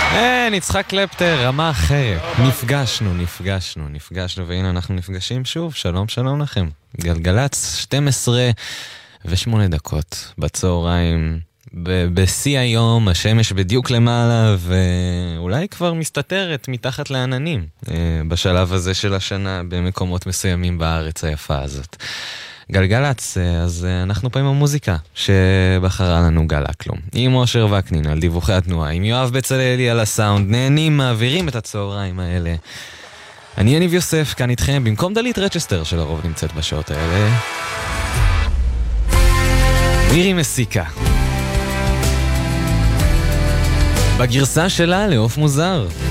יצחק קלפטר, רמה אחרת. נפגשנו, והנה אנחנו נפגשים שוב. שלום לכם. גלגלץ 12 ו8 דקות בצהריים. בשיא היום, השמש בדיוק למעלה, ואולי כבר מסתתרת מתחת לעננים בשלב הזה של השנה במקומות מסוימים בארץ היפה הזאת. גלגלץ, אז אנחנו פה עם המוזיקה שבחרה לנו גלה כלום. עם אושר וקנין על דיווחי התנועה, עם יואב בצללי על הסאונד, נהנים, מעבירים את הצהריים האלה. אני יניב יוסף, כאן איתכם, במקום דלית רצ'סטר שלרוב נמצאת בשעות האלה. מירי מסיקה. בגרסה שלה לעוף מוזר.